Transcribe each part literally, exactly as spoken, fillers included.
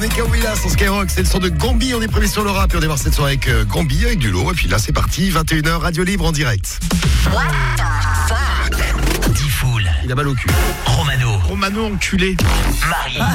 Monica Willa sur Skyrock, c'est le son de Gambi. On est prévu sur le rap et on démarre cette soirée avec euh, Gambi, avec du lot. Et puis là, c'est parti, vingt et une heures, Radio Libre en direct. What the fuck? Diffoul. Il a mal au cul. Romano. Romano enculé. Marie.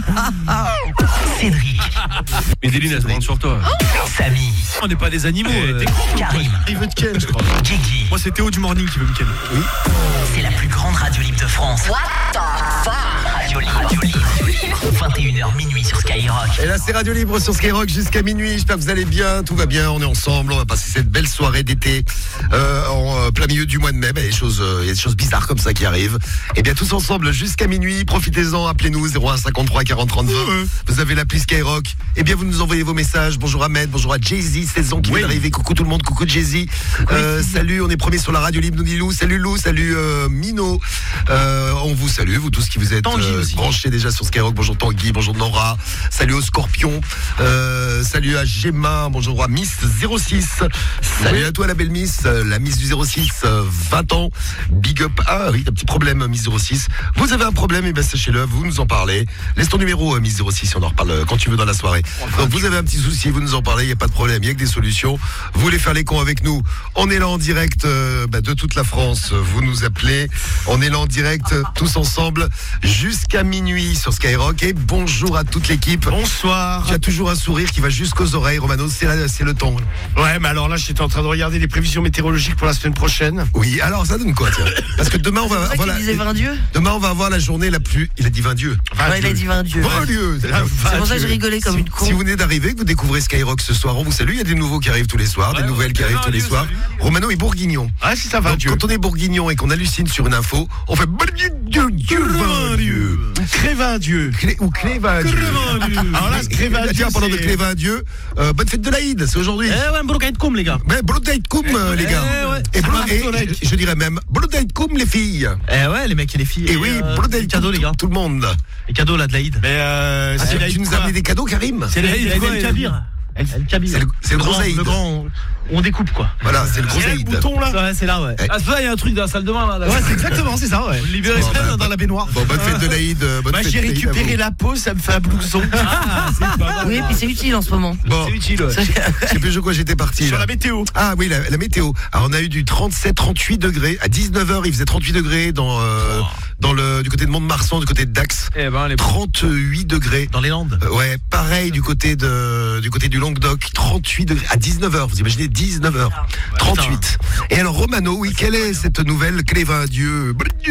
Cédric. Mais Déline, elle se branle sur toi. Samy. On n'est pas des animaux. Eh, euh. t'es Karim. Il veut te ken, je crois. Guigui. Moi, c'est Théo du Morning qui veut me ken. Oui. C'est la plus grande radio libre de France. What the fuck? Radio Libre. Radio Libre. vingt et une heures minuit sur Skyrock. Et là, c'est Radio Libre sur Skyrock jusqu'à minuit. J'espère que vous allez bien, tout va bien, on est ensemble. On va passer cette belle soirée d'été euh, en euh, plein milieu du mois de mai. Il y a des choses, euh, il y a des choses bizarres comme ça qui arrivent. Et bien, tous ensemble jusqu'à minuit. Profitez-en, appelez-nous zéro un cinquante-trois quarante trente vingt. Vous avez l'appli Skyrock. Et bien, vous nous envoyez vos messages. Bonjour Ahmed, bonjour à Jay-Z, seize ans qui Oui. vient d'arriver. Coucou tout le monde, coucou Jay-Z. Euh, salut, on est premier sur la Radio Libre, nous dit Lou. Salut Lou, salut euh, Mino. Euh, on vous salue, vous tous qui vous êtes euh, branchés déjà sur Skyrock. Bonjour Tanguy, bonjour Nora. Salut au Scorpion. Euh, salut à Gemma, bonjour à Miss zéro six. Salut à toi la belle Miss, euh, la Miss du zéro six, euh, vingt ans. Big up. Ah oui, un petit problème Miss zéro six. Vous avez un problème, et bien sachez-le, vous nous en parlez. Laisse ton numéro euh, Miss zéro six, on en reparle euh, quand tu veux dans la soirée. Donc vous avez un petit souci, vous nous en parlez, il n'y a pas de problème, il y a que des solutions. Vous voulez faire les cons avec nous, on est là en direct euh, bah, de toute la France, vous nous appelez. On est là en direct euh, tous ensemble jusqu'à minuit sur Skyrock. Et bonjour à toute l'équipe. Bonsoir. Tu as toujours un sourire qui va jusqu'aux oreilles, Romano, c'est, la, c'est le temps. Ouais, mais alors là, j'étais en train de regarder les prévisions météorologiques pour la semaine prochaine. Oui, alors ça donne quoi, tiens? Parce que demain on va C'est avoir vrai la, qu'il disait vingt dieux. demain on va avoir la journée la plus. Il a dit vingt dieux. Ouais, il a dit vingt dieux. vingt dieux. La C'est pour ça que j'ai rigolé comme Si, une con. si vous venez d'arriver, que vous découvrez Skyrock ce soir, on vous salue. Il y a des nouveaux qui arrivent tous les soirs, Ouais, des nouvelles qui ouais. arrivent Ah, tous les Dieu, soirs. salut. Romano est bourguignon. Ah, si ça va, Donc, Dieu. quand on est bourguignon et qu'on hallucine sur une info, on fait Dieu, Dieu, vingt dieux. Crévin Dieu. Clé, ou Clévin Dieu. Alors là, ce Crévin Ah, Dieu. tiens, parlant de c'est- Clévin Dieu, euh, bonne fête de l'Aïd, c'est aujourd'hui. Eh ouais, Mbolokaïd Koum, les gars. Ben, Blodait Koum, euh, les gars. Eh ouais. Et, Blo- Ah, et Blodait. je dirais même Blodait Koum, les filles. Eh ouais, les mecs et les filles. Et oui, euh, Blodait les cadeaux, Koum, les gars. tout le monde. Les cadeaux, là, de l'Aïd. Mais euh, Ah, c'est tu- l'Aïd tu nous as quoi amené des cadeaux, Karim? C'est l'Aïd El quoi, El Kabir. El Kabir. C'est le- c'est le gros grand, Aïd. Le grand, on découpe, quoi. Voilà, c'est le gros C'est le Aïd. bouton là. Ouais, c'est là, ouais. Eh. Ah, c'est ça, il y a un truc dans la salle de bain, là. Ouais, c'est exactement, c'est ça, ouais. Vous le libérez Bon, même bah, dans la baignoire. Bon, bonne fête de l'Aïd. euh, Bonne Bah, fête j'ai de l'Aïd à vous. récupéré la peau, ça me fait un blouson. Ah, c'est pas mal. Oui, et puis c'est utile en ce moment. Bon, C'est utile, ouais. je sais plus sur quoi j'étais parti. Sur là. la météo. Ah oui, la, la météo. Alors on a eu du trente-sept trente-huit degrés. À dix-neuf heures, il faisait trente-huit degrés dans, euh, Oh. dans le, du côté de Mont-de-Marsan, du côté de Dax. Eh ben, les trente-huit degrés. dans les Landes. Euh, ouais, pareil du côté de du côté du Languedoc, trente-huit degrés à dix-neuf heures. Vous imaginez dix-neuf heures, trente-huit. Et alors Romano, oui, quelle est cette nouvelle Clévin Dieu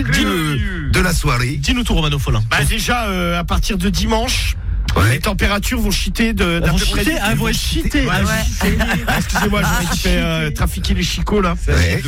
Dieu de la soirée? Dis-nous tout, Romano Follin. Bah déjà, euh, à partir de dimanche, Ouais. les températures vont chuter de d'à Elles vont peu près. cheater, elles vont être cheatées. Ouais, Elles ouais. vont cheater. Ah, excusez-moi, j'aurais fait euh, trafiquer les chicots là. Ouais.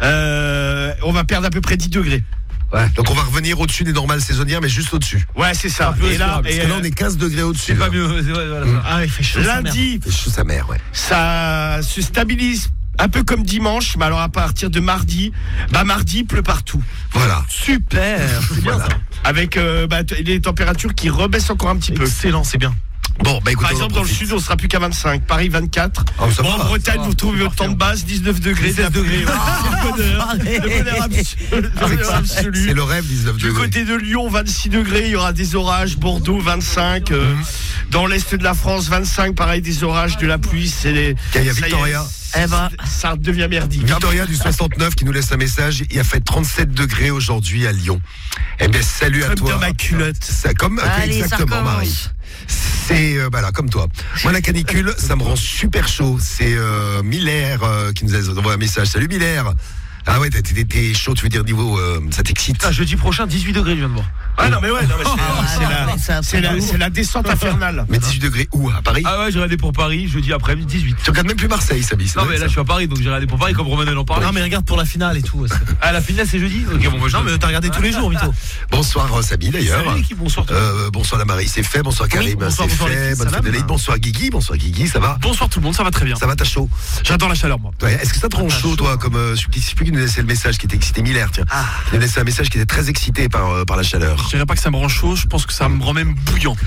Euh, on va perdre à peu près dix degrés. Ouais. Donc on va revenir au-dessus des normales saisonnières, mais juste au-dessus. Ouais, c'est ça. peu Et là, respirable, et, Parce que là, euh, on est quinze degrés au-dessus. C'est pas là. mieux. c'est- ouais, voilà. Ah, il fait chaud. sa mère. lundi, C'est chaud sa mère, ouais. ça se stabilise un peu comme dimanche, mais alors à partir de mardi, bah mardi il pleut partout. Voilà. Super, C'est bien, ça. avec euh, bah, t- les températures qui rebaissent encore un petit peu. Excellent, c'est bien. Bon, bah écoutez, Par on en exemple, dans le profite. sud, on sera plus qu'à vingt-cinq. Paris, vingt-quatre. Ah, ça Bon, va, en Bretagne, ça va. vous trouvez votre temps de base, dix-neuf degrés. dix-neuf degrés, ouais. C'est le bonheur. Le bonheur absolu. Le bonheur absolu. C'est le rêve, dix-neuf Du degrés. côté de Lyon, vingt-six degrés, il y aura des orages. Bordeaux, vingt-cinq. euh, Dans l'est de la France, vingt-cinq. Pareil, des orages, de la pluie. C'est les. Il y a ça y est, Victoria. Eh ben. Ça devient merdique. Victoria du soixante-neuf qui nous laisse un message. Il a fait trente-sept degrés aujourd'hui à Lyon. Eh bien, salut à Comme toi. dans ma culotte. Ça, comme, ok, Allez, ça exactement, recommence. Marie. C'est euh, bah là, comme toi. Moi, la canicule, ça me rend super chaud. C'est euh, Miller euh, qui nous a envoyé un message. Salut Miller. Ah ouais, t'es, t'es, t'es chaud, tu veux dire niveau, euh, ça t'excite. Ah, jeudi prochain, dix-huit degrés, je viens de voir. Ah non, mais ouais, non, mais c'est, Ah, c'est non, la, mais ça, c'est la, c'est la descente infernale. Mais dix-huit degrés où? À Paris? Ah ouais, j'ai regardé pour Paris, jeudi après-midi, dix-huit. Tu regardes même plus Marseille, Samy. c'est Non, vrai, mais là, ça. je suis à Paris, donc j'ai regardé pour Paris, comme Romain en parlait. Non, mais regarde pour la finale et tout. Ah, la finale, c'est jeudi? Ok, bon, moi, je Non, mais t'as regardé tous les jours, Vito. Bonsoir euh, Samy d'ailleurs. Salut l'équipe, bonsoir. tout le monde. Euh, bonsoir la Marie, c'est fait. Bonsoir Karim, bonsoir, c'est bonsoir, fait. l'équipe, Bonne ça fête va, de l'Aïd. bah. Bonsoir Guigui, bonsoir Guigui, ça va? Bonsoir tout le monde, ça va très bien. Ça va, t'as chaud? J'adore la chaleur, moi. Ouais, est-ce que ça te rend Ah, chaud, chaud. toi, comme euh, celui qui celui qui nous laissait le message qui était excité, Miller, tiens. Ah. Il nous laissait un message qui était très excité par, euh, par la chaleur. Je dirais pas que ça me rend chaud, je pense que ça me rend même bouillant. Bouillant.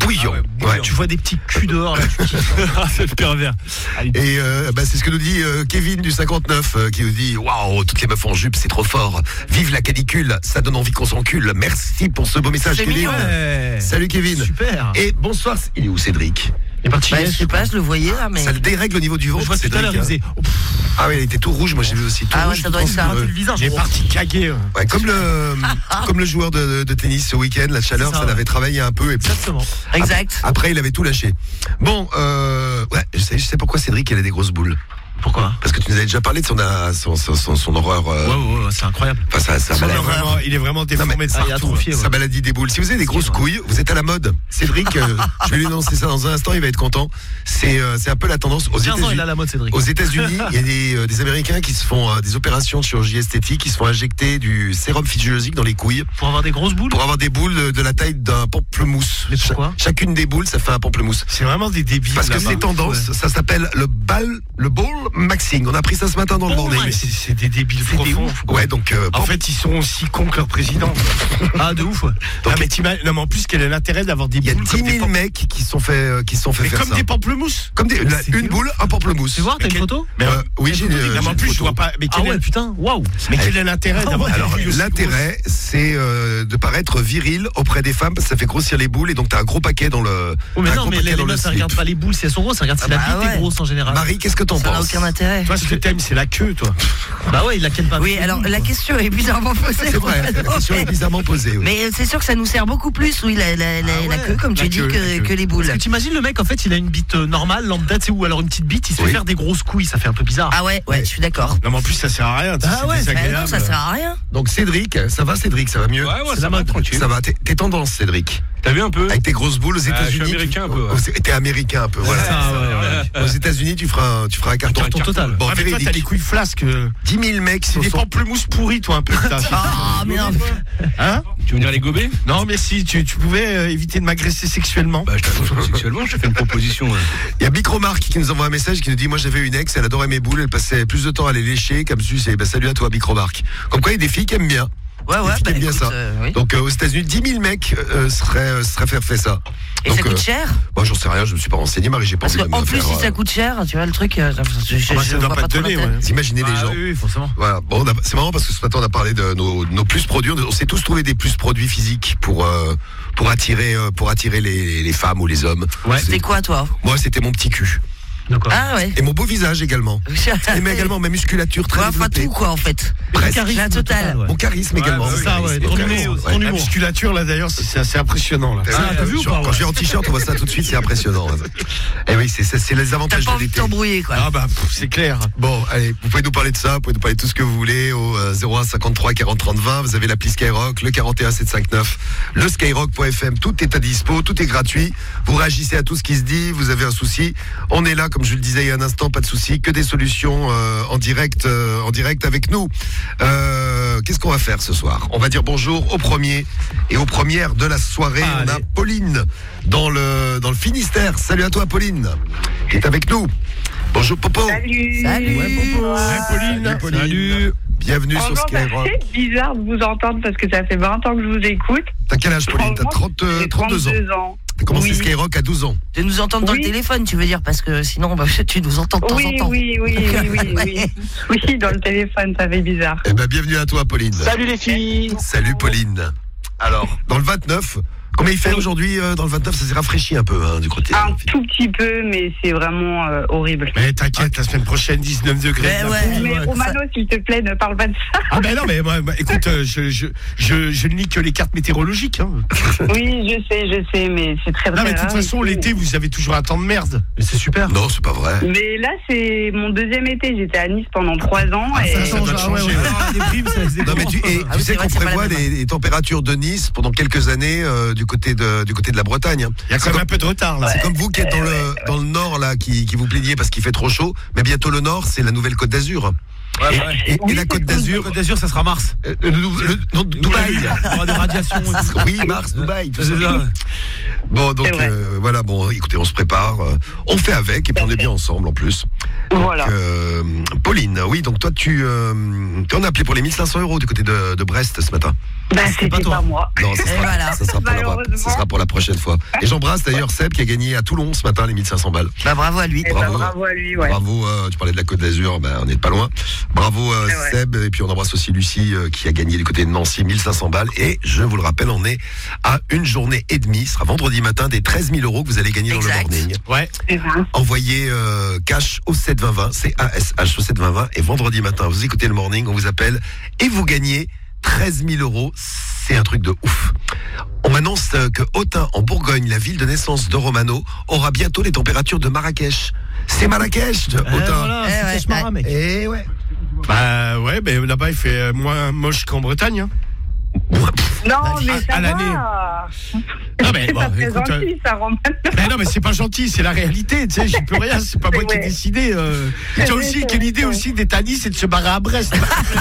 bouillant. Ah ouais, Ouais. Tu vois des petits culs dehors là, tu kiffes. Ah, c'est le pervers. Allez. Et euh, bah, c'est ce que nous dit euh, Kevin du cinquante-neuf euh, qui nous dit waouh, toutes les meufs en jupe, c'est trop fort. Vive la canicule, ça donne envie qu'on s'encule. Merci pour ce beau message, C'est Kevin. mignon. Ouais. Salut Kevin. Super. Et bonsoir, il est où Cédric? Il est parti. Bah, hier, je sais pas, je le voyais là, mais. Ça le dérègle au niveau du Je ventre. vois tout à l'heure, il Cédric, faisait. hein. Oh, pff, Ah oui, il était tout rouge, moi j'ai vu aussi tout Ah ouais, rouge. ça doit être ça. le visage. Il est parti caguer. Ouais, comme le comme le joueur de, de tennis ce week-end, la chaleur, C'est ça, ça ouais. l'avait travaillé un peu et puis Exactement. Exact. après il avait tout lâché. Bon, euh, ouais, je sais, je sais pourquoi Cédric il a des grosses boules. Pourquoi? Parce que tu nous avais déjà parlé de son son son, son, son horreur. euh, Ouais, ouais, ouais, c'est incroyable. Enfin, ça, ça Il est maladie. vraiment, il est vraiment déformé de Ah, il a partout. atrophié, ouais. Sa maladie des boules. Si vous avez des grosses ouais. couilles, vous êtes à la mode. Cédric, euh, je vais lui annoncer ça dans un instant, il va être content. C'est euh, c'est un peu la tendance aux quinze ans, il États-Unis. a la mode, Cédric. Aux États-Unis, il y a des, euh, des Américains qui se font euh, des opérations de chirurgie esthétique, qui se font injecter du sérum physiologique dans les couilles Pour avoir des grosses boules. pour avoir des boules de, de la taille d'un pamplemousse. Mais pourquoi Cha- Chacune des boules, ça fait un pamplemousse. C'est vraiment des débiles. Parce que là-bas. c'est tendance, Ouais. ça s'appelle le ball, le ball maxing. On a appris ça ce matin dans le Ball morning. Mais c'est c'est des débiles C'est des profonds. ouf. Ouais, donc euh, En fait, ils sont aussi cons que leur président. Ah, de ouf, ouais. Non, mais t'imagines- non, mais en plus, quel est l'intérêt d'avoir des il y a boules comme dix des mille pam- mecs qui se sont fait, euh, qui se sont fait mais faire comme ça. des pamplemousses. Comme des, la- C'est une ouf. boule, un pamplemousse. Tu veux voir, t'as Mais une quel- photo? Mais, Euh, oui, j'ai une, non, mais j'ai en une plus, je photo. vois pas. Mais Ah quel ouais, est, putain, waouh. mais quel est l'intérêt Ah d'avoir ouais. des Alors, boules aussi l'intérêt, c'est euh, de paraître viril auprès des femmes parce que ça fait grossir les boules et donc t'as un gros paquet dans le. Oh, mais t'as un non, gros mais paquet les dans le meufs, elles slip. regardent pas les boules si elles sont grosses, elles regardent si Ah la bah bite est ouais. grosse en général. Marie, qu'est-ce que t'en Ça n'a penses? aucun intérêt. Toi, ce que t'aimes, c'est la queue, toi. Bah ouais, il a qu'elle pas. Oui, alors la question est bizarrement posée. C'est vrai, la question est bizarrement posée. Oui. Mais euh, c'est sûr que ça nous sert beaucoup plus, oui, la, la, la, Ah la ouais. queue, comme La tu dis, queue, que, la queue. que les boules. Parce que t'imagines le mec, en fait, il a une bite euh, normale, lambda, tu sais, ou alors une petite bite, il se fait Oui. faire des grosses couilles, ça fait un peu bizarre. Ah ouais, ouais, je suis d'accord. Non, mais en plus, ça sert à rien. tu sais, Ah c'est ouais, Bah désagréable. non, ça sert à rien. Donc Cédric, ça va Cédric, ça va mieux? Ouais, ouais, C'est ça la va, mode. tranquille. Ça va, t'es t'es tendance Cédric. T'as vu un peu? Avec tes grosses boules aux Ah, je suis États-Unis. américain tu- un peu, ouais. oh, T'es américain un peu, voilà. Ça, ouais, ouais. Aux États-Unis, tu feras un, tu feras un carton. carton total. Bon, Ah, mais toi, t'as les véridique. couilles flasques. euh, dix mille mecs C'est se des sont- pamplemousses pourris, toi, un peu. putain. Ah, mais non. Hein? Tu veux venir les gober? Non, mais si, tu, tu pouvais euh, éviter de m'agresser sexuellement. Bah, je t'attends pas sexuellement, je te fais une proposition. ouais. Il y a Micromark qui nous envoie un message qui nous dit moi j'avais une ex, elle adorait mes boules, elle passait plus de temps à les lécher comme si c'est bah, salut à toi Micromark. Comme quoi il y a des filles qui aiment bien. Ouais, ouais, Les filles bah, aiment bien écoute, ça. euh, oui. Donc euh, aux États-Unis, dix mille mecs euh, seraient euh, seraient faire fait ça. Et Donc, ça coûte euh, cher? Moi j'en sais rien, je me suis pas renseigné, Marie, j'ai pas Parce envie de qu'en me plus, faire, si euh, ça coûte cher, tu vois, le truc, euh, je, je, Ah bah, je ça doit vois pas pas te trop donner, l'intérêt. ouais. Vous imaginez les Ah, gens. oui, oui, forcément. Voilà. Bon, on a- c'est marrant parce que ce matin on a parlé de nos, nos plus produits. On s'est tous trouvé des plus produits physiques pour euh, pour attirer euh, pour attirer les, les femmes ou les hommes. Ouais. C'est- C'est quoi, toi? Moi c'était mon petit cul D'accord. Ah ouais. et mon beau visage également. Et mais également ma musculature très Ouais, enfin développée. tout, quoi, en fait. Presque. Charisme La totale. ouais. Mon charisme également. bah oui, ça, ouais, Mon ton charisme. humour, Ouais. ton La humour. musculature, là, d'ailleurs, c'est c'est assez impressionnant. Là. Ah, t'as vu ou Genre, pas, Quand ouais. je vais en t-shirt, on voit ça tout de suite, c'est impressionnant. Et oui, c'est c'est- c'est les T'as avantages pas de envie de l'été. t'embrouiller, quoi. Ah bah, pff, c'est clair. Bon, allez, vous pouvez nous parler de ça, vous pouvez nous parler de tout ce que vous voulez au euh, zéro un cinquante-trois quarante trente vingt. Vous avez l'appli Skyrock, le quarante et un sept cent cinquante-neuf, le skyrock point f m. Tout est à dispo, tout est gratuit. Vous réagissez à tout ce qui se dit. Vous avez un souci, on est là, comme je le disais il y a un instant, pas de souci, que des solutions euh, en direct, euh, en direct avec nous. Euh, Qu'est-ce qu'on va faire ce soir? On va dire bonjour au premier et aux premières de la soirée. Ah, on a allez. Pauline dans le dans le Finistère. Salut à toi, Pauline, qui est avec nous. Bonjour Popo. Salut. Salut. Ouais, Popo. Ouais, Pauline. Salut, Pauline. Salut. Bienvenue sur Franchement, bah, Skyrock. c'est bizarre de vous entendre parce que ça fait vingt ans que je vous écoute. T'as quel âge, Pauline? T'as Franchement, trente, euh, j'ai trente-deux ans. trente-deux ans. T'as commencé Oui. Skyrock à douze ans. De nous entendre dans Oui. le téléphone, tu veux dire, parce que sinon, bah, tu nous entends de temps Oui, en temps. oui, oui, oui, oui, oui. Oui, dans le téléphone, ça fait bizarre. Eh ben, bienvenue à toi, Pauline. Salut les filles! Salut, Pauline. Alors, dans le vingt-neuf, combien il fait aujourd'hui euh, dans le vingt-neuf? Ça s'est rafraîchi un peu, hein, du côté. Un tout petit peu, mais c'est vraiment euh, horrible. Mais t'inquiète, la semaine prochaine, dix-neuf degrés. Mais de la ouais. pluie. Mais ouais, Romano, s'il te plaît, ne parle pas de ça. Ah ben non, mais moi, moi, écoute, euh, je, je, je, je ne lis que les cartes météorologiques. Hein. Oui, je sais, je sais, mais c'est très, Non, très mais de toute rare façon, ici. l'été, vous avez toujours un temps de merde. Mais c'est super. Non, c'est pas vrai. Mais là, c'est mon deuxième été. J'étais à Nice pendant trois ans. Ah, et... ça change, doit ah ouais, changer. ouais. Ah, des primes, ça faisait Non, mais tu, et, Ah tu oui, sais c'est vrai qu'on que c'est pas la prévoit même. les, les températures de Nice pendant quelques années euh, du côté de du côté de la Bretagne. hein. Il y a quand C'est même comme, un peu de retard, là. c'est comme vous qui êtes dans le dans le nord là, qui, qui vous plaignez parce qu'il fait trop chaud. Mais bientôt le nord, c'est la nouvelle Côte d'Azur. Ouais, Et, ouais. et- et Oui, la c'est Côte cool. d'Azur, Côte d'Azur, ça sera Mars. euh, le- le- non, Dubaï. Il y aura des radiations. et tout. Oui, Mars, Dubaï. tout ça. C'est ça. Bon, donc C'est vrai. euh, voilà, bon, écoutez, on se prépare, euh, on fait avec, et puis on est bien ensemble en plus. Voilà. Donc, euh, Pauline, oui, donc toi, tu euh, t'en as appelé pour les mille cinq cents euros du côté de, de Brest ce matin. Bah, c'était c'était pas toi. pas moi. Non, ça Et sera, voilà. ça sera, pour la, Malheureusement. ça sera pour la prochaine fois. Et j'embrasse d'ailleurs Seb qui a gagné à Toulon ce matin les mille cinq cents balles. Bah bravo à lui. Eh ben, Bravo. bravo à lui, ouais. Bravo, euh, tu parlais de la Côte d'Azur, ben, on n'est pas loin. Bravo euh, C'est vrai. Seb, et puis on embrasse aussi Lucie euh, qui a gagné du côté de Nancy mille cinq cents balles. Et je vous le rappelle, on est à une journée et demie, ce sera vendredi matin, des treize mille euros que vous allez gagner Exact. dans le morning. Ouais. C'est vrai. Envoyez euh, cash au sept vingt vingt, C A S H au sept vingt vingt, et vendredi matin, vous écoutez le morning, on vous appelle et vous gagnez treize mille euros. C'est un truc de ouf. On m'annonce euh, que Autun, en Bourgogne, la ville de naissance de Romano, aura bientôt les températures de Marrakech. C'est Marrakech, de Eh, Autun. voilà, Eh c'est ouais, Cauchemar, ouais. mec. Et ouais. Bah ouais, mais là-bas il fait euh, moins moche qu'en Bretagne. Hein. Non, À- mais à ça l'année. va. Non mais C'est bon, pas très écoute, euh, gentil, ça rend mal. mais non mais c'est pas gentil, c'est la réalité, tu sais, j'y peux rien, c'est pas moi qui ai Ouais. décidé. Euh... C'est Tu as vrai, aussi c'est quelle vrai, idée c'est aussi d'être à Nice et de se barrer à Brest.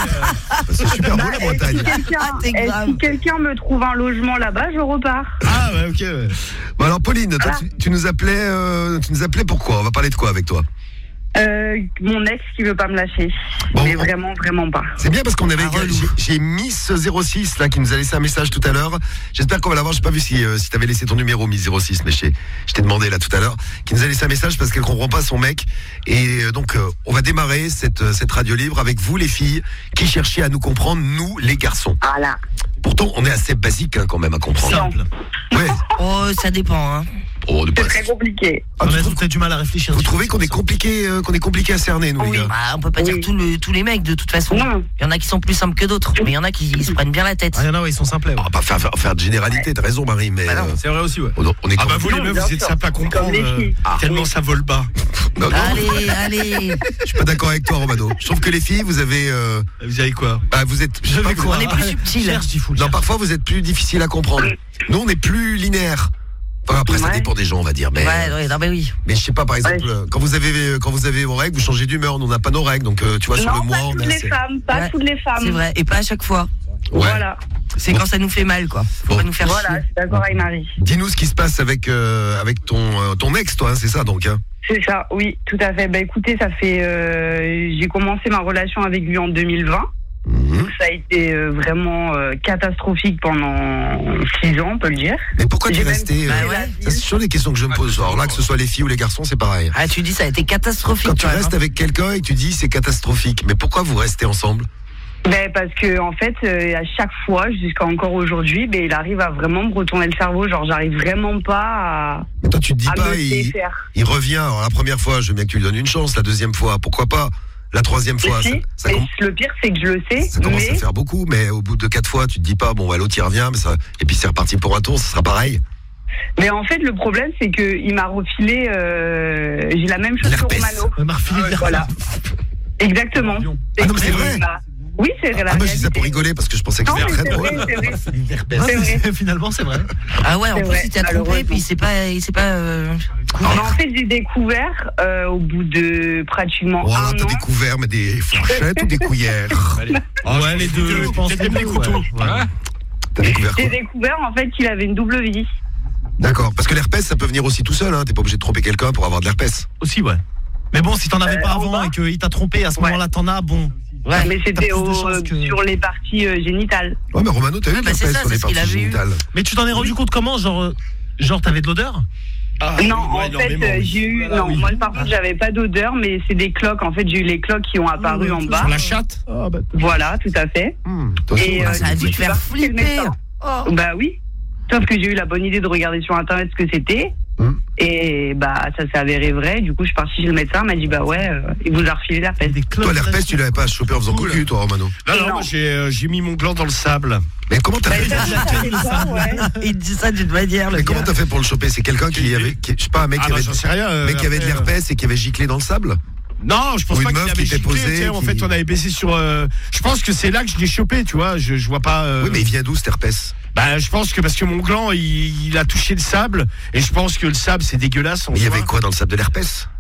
C'est super beau la Bretagne. Si quelqu'un Ah, t'es eh, grave. si quelqu'un me trouve un logement là-bas, je repars. Ah ouais, ok. Ouais. Bon alors Pauline, toi, Ah. tu, tu nous appelais, euh, tu nous appelais pourquoi? On va parler de quoi avec toi? Euh, mon ex qui veut pas me lâcher. Bon, mais on- vraiment, vraiment pas. C'est bien parce qu'on avait, Ah, relou. j'ai, j'ai Miss zéro six là qui nous a laissé un message tout à l'heure. J'espère qu'on va l'avoir. J'ai pas vu si, euh, si t'avais laissé ton numéro Miss zéro six, mais je t'ai, je t'ai demandé là tout à l'heure. Qui nous a laissé un message parce qu'elle comprend pas son mec. Et euh, donc euh, on va démarrer cette euh, cette radio libre avec vous les filles qui cherchez à nous comprendre, nous les garçons. Voilà. Pourtant on est assez basique hein, quand même à comprendre. Simple. Ouais. Oh, ça dépend, hein. Oh, de C'est pas- très compliqué. Ah, On tu a trouves- peut-être du mal à réfléchir. vous dessus. trouvez qu'on est compliqué, euh, qu'on est compliqué à cerner nous les Oui. gars? Bah, on peut pas Oui. dire tous, le, tous les mecs de toute façon. Non. Il y en a qui sont plus simples que d'autres, mais il y en a qui se prennent bien la tête. Ah, il y en a, ouais, ils sont simplets. ouais. On va pas faire, faire, faire de généralité. T'as raison Marie, mais Bah non. euh, C'est vrai aussi, ouais. on, on est Ah comme- bah vous les Non, meufs, bien vous êtes sûr. sympas à comprendre, Comme les euh, filles. Ah, tellement oui. ça vole bas. Non, non, Allez, allez. je suis pas d'accord avec toi Romano. Je trouve que les filles vous avez, euh, Vous avez quoi? bah vous êtes, je sais Je pas, vais vous- quoi On est plus subtil. Cherche, il faut le non chercher. parfois vous êtes plus difficile à comprendre. Nous on est plus linéaire. Enfin, après ça Ouais. dépend des gens on va dire, mais Ouais, ouais, non, mais oui. mais je sais pas par exemple Ouais. euh, quand vous avez euh, quand vous avez vos règles vous changez d'humeur, nous on n'a pas nos règles donc euh, tu vois sur Non, le mois pas on toutes est les assez. femmes, pas Ouais. toutes les femmes. C'est vrai. Et pas à chaque fois. Ouais. Voilà. C'est Bon. quand ça nous fait mal, quoi. Faut Bon. pas nous faire Voilà, je chier. suis d'accord avec Marie. Dis-nous ce qui se passe avec euh, avec ton euh, ton ex toi, hein, c'est ça donc hein. C'est ça, oui, tout à fait. Bah écoutez, ça fait. euh, j'ai commencé ma relation avec lui en deux mille vingt. Mhm. Ça a été euh, vraiment euh, catastrophique pendant six ans, on peut le dire. Mais pourquoi tu J'ai es même resté quitté Bah euh, ouais. la ça, ville. c'est sur les questions que je me pose. Alors là que ce soit les filles ou les garçons c'est pareil. Ah, tu dis ça a été catastrophique. Quand tu quand même, restes hein. avec quelqu'un et que tu dis c'est catastrophique, mais pourquoi vous restez ensemble? Ben, parce que en fait, euh, à chaque fois, jusqu'à encore aujourd'hui, ben, il arrive à vraiment me retourner le cerveau. Genre, j'arrive vraiment pas à, Mais toi tu te dis à pas me il, défaire. il revient. Alors la première fois je veux bien que tu lui donnes une chance, la deuxième fois pourquoi pas, la troisième fois Si, ça, ça mais com- le pire, c'est que je le sais, ça commence mais à faire beaucoup, mais au bout de quatre fois tu te dis pas bon bah, l'autre il revient, mais ça et puis c'est reparti pour un tour, ça sera pareil. mais en fait, le problème, c'est que il m'a refilé. Euh, j'ai la même chose que L'herpès. Romano. Ouais, Marfil est Voilà. Exactement. Ah non, mais c'est que vrai. il m'a- Oui, c'est vrai. la Ah moi je dis ça réalité. pour rigoler parce que je pensais que Non, c'était mais très c'est drôle. vrai, c'est vrai. Ah, C'est vrai. c'est- Finalement, c'est vrai. Ah ouais, en C'est plus, vrai, il t'a trompé, malheureusement. puis il s'est pas. Il s'est pas euh, Mais en fait, j'ai découvert euh, au bout de pratiquement Voilà, un t'as an. découvert mais des fourchettes ou des cuillères? Ouais, les deux, je pense. peut-être même les beaucoup, couteaux. ouais. Ouais. T'as découvert quoi? J'ai découvert en fait qu'il avait une double vie. D'accord, parce que l'herpès ça peut venir aussi tout seul, hein. T'es pas obligé de tromper quelqu'un pour avoir de l'herpès. Aussi, ouais. Mais bon, si t'en avais Euh, pas en avant bas. et qu'il t'a trompé, à ce Ouais. moment-là, t'en as, bon. Ouais. Mais c'était plus de au- chances que- sur les parties euh, génitales. Ouais mais Romano t'as eu Ouais, de bah, c'est l'herpès ça, sur les c'est ce qu'il parties avait eu. génitales. Mais tu t'en es rendu compte comment? Genre, euh, genre t'avais de l'odeur? Ah, non, ouais, en fait, énormément, euh, oui. j'ai eu. Voilà, non, oui. moi par contre, j'avais pas d'odeur, mais c'est des cloques. En fait, j'ai eu les cloques qui ont apparu en bas. Sur la chatte. Ah, bah, Voilà, tout à fait. Hmm, toi aussi, Et, ouais. euh, Ça a dû te faire Je suis partie chez le flipper. médecin. Oh. Bah oui. Sauf que j'ai eu la bonne idée de regarder sur internet ce que c'était. Hum. Et bah ça s'est avéré vrai. Du coup, je suis partie chez le médecin. Il m'a dit bah ouais, euh, il vous a refilé l'herpès. des cloques Toi l'herpès tu l'avais pas chopé en faisant Cool. cocu toi Romano. Non, non, Non. moi j'ai euh, j'ai mis mon gland dans le sable. Mais comment t'as Bah, fait? ça, c'est ça, ouais. Il dit ça d'une manière, le Mais comment gars. t'as fait pour le choper? C'est quelqu'un qui avait, qui- je sais pas, un mec Ah qui bah avait, j'en sais rien. euh, mec qui avait de après, euh, l'herpès et qui avait giclé dans le sable? Non, je pense Ou pas une qu'il meuf avait qui t'ait giclé, posé, tu sais, En qui- fait, on avait baissé sur. euh, Je pense que c'est là que je l'ai chopé, tu vois. Je, je vois pas. euh, Oui mais il vient d'où cet herpès? Bah, je pense que parce que mon gland, il, il a touché le sable, et je pense que le sable, c'est dégueulasse. En Mais il y soi. avait quoi dans le sable? De l'herpès?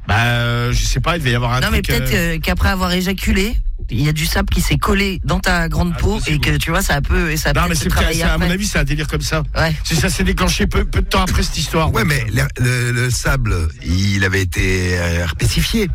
Bah, euh, je sais pas, il devait y avoir un Non, mais truc. peut-être euh, euh, qu'après avoir éjaculé, il y a du sable qui s'est collé dans ta grande Ah, peau et que tu vois, ça a peu. Ça a Non, peut-être mais c'est, travaillé c'est à mon après. avis, c'est un délire comme ça. Ouais. C'est ça s'est déclenché peu, peu de temps après cette histoire. Ouais, donc, mais le, le- le sable, il avait été euh, herpétifié.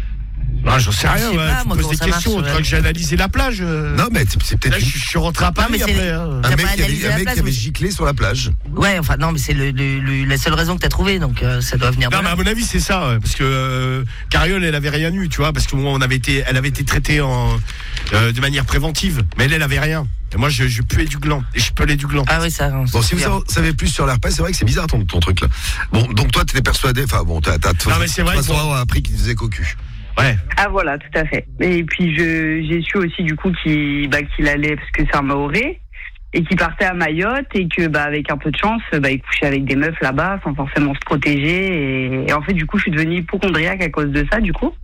Ah, j'en sais Je rien, sais ouais, pas, tu moi, me poses comment des ça questions. marche, Tu crois que j'ai analysé la plage euh, Non, mais c'est, c'est peut-être Là, je, suis- je suis rentré à Paris mais c'est après. les- hein. un T'as mec, pas qui avait, analysé un la mec plage, qui avait mais- giclé sur la plage. Ouais, enfin, non, mais c'est le, le- le- la seule raison que t'as trouvé, donc euh, ça doit venir de Non, mais là. à mon avis, c'est ça, ouais, parce que euh, Cariole, elle avait rien eu, tu vois, parce que moi, on avait été, elle avait été traitée en, euh, de manière préventive, mais elle, elle avait rien. Et moi, je, je puais du gland, et je pelais du gland. Ah oui, ça. on Bon, se si vous souvient. en savez plus sur l'herpès, c'est vrai que c'est bizarre ton, ton truc là. Bon, donc toi, t'étais persuadé, enfin bon, t'as, t'as, Non, mais c'est vrai de toute que façon, appris qu'il faisait cocu. Ouais. Ah voilà, tout à fait. Et puis je j'ai su aussi du coup qu'il bah, qu'il allait, parce que c'est un Maoré, et qu'il partait à Mayotte et que bah avec un peu de chance, bah il couchait avec des meufs là-bas sans forcément se protéger. Et, et en fait du coup je suis devenue hypochondriaque à cause de ça du coup.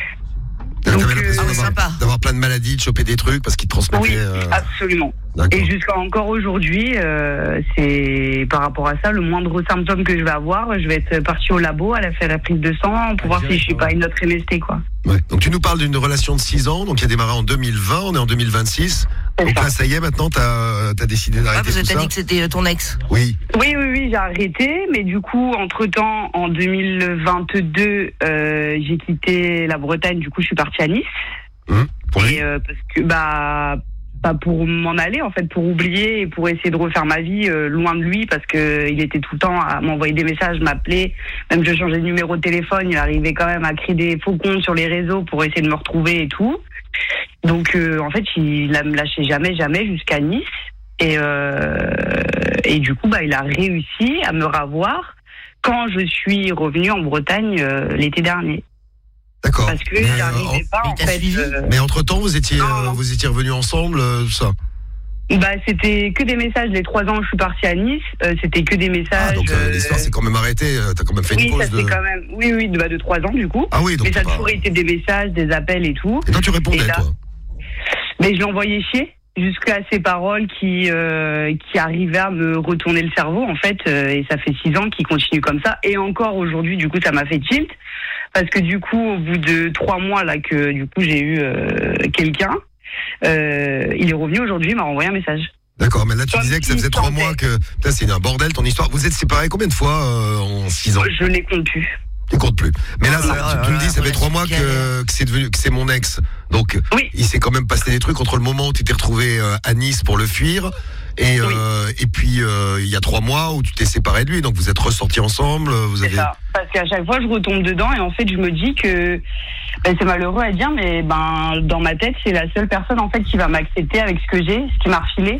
T'avais Donc, l'impression euh, d'avoir, sympa. d'avoir plein de maladies, de choper des trucs parce qu'ils te transmettaient. Oui, euh, absolument. D'accord. Et jusqu'à encore aujourd'hui, euh, c'est par rapport à ça, le moindre symptôme que je vais avoir, je vais être partie au labo à la faire la prise de sang pour voir si je suis pas une autre M S T quoi. Ouais. Donc tu nous parles d'une relation de six ans, donc qui a démarré en deux mille vingt, on est en deux mille vingt-six. C'est Donc ça. là, ça y est, maintenant, t'as, t'as décidé Ah, d'arrêter vous tout avez ça. dit que c'était euh, ton ex. Oui. Oui, oui, oui, j'ai arrêté, mais du coup, entre-temps, en deux mille vingt-deux, euh, j'ai quitté la Bretagne, du coup, je suis partie à Nice. Hum, pour lui. Et euh, parce que, bah, pas pour m'en aller, en fait, pour oublier et pour essayer de refaire ma vie euh, loin de lui, parce que il était tout le temps à m'envoyer des messages, m'appeler, même je changeais de numéro de téléphone, il arrivait quand même à créer des faux comptes sur les réseaux pour essayer de me retrouver et tout. Donc, euh, en fait, il ne me lâchait jamais, jamais jusqu'à Nice. Et, euh, et du coup, bah, il a réussi à me ravoir quand je suis revenue en Bretagne euh, l'été dernier. D'accord. Parce que Mais, euh, j'arrivais pas, il en t'a fait. suivi euh, Mais entre temps, vous étiez, Non, euh, non. vous étiez revenus ensemble, euh, tout ça. Bah, c'était que des messages. Les trois ans où je suis partie à Nice, euh, c'était que des messages. Ah, donc euh, euh, l'histoire s'est quand même arrêtée. euh, T'as quand même fait oui, une ça pause c'est de. quand même. Oui, oui, de, bah, de trois ans du coup. Ah oui, donc Mais ça a t'as pas- toujours été des messages, des appels et tout. Et toi, tu répondais, Et là- toi. Mais je l'envoyais chier jusqu'à ces paroles qui euh, qui arrivaient à me retourner le cerveau en fait. euh, et ça fait six ans qu'il continue comme ça. Et encore aujourd'hui, du coup, ça m'a fait tilt parce que du coup, au bout de trois mois là que du coup j'ai eu euh, quelqu'un, euh, il est revenu aujourd'hui, il m'a renvoyé un message. D'accord, mais là, tu Comme disais que ça s'il faisait trois sentait. mois que. Putain, c'est un bordel ton histoire. Vous êtes séparés combien de fois euh, en six ans? Je les compte plus. Tu comptes plus. Mais là, Oh ça- là tu, là tu me là, dis, ça fait relation trois mois galère. que, que c'est devenu, que c'est mon ex. Donc, Oui. il s'est quand même passé des trucs entre le moment où tu t'es retrouvé euh, à Nice pour le fuir et euh, et puis euh, il y a trois mois où tu t'es séparé de lui. Donc, vous êtes ressortis ensemble. Vous C'est avez. ça. Parce qu'à chaque fois, je retombe dedans et en fait, je me dis que ben, c'est malheureux à dire, mais ben dans ma tête, c'est la seule personne en fait qui va m'accepter avec ce que j'ai, ce qui m'a refilé.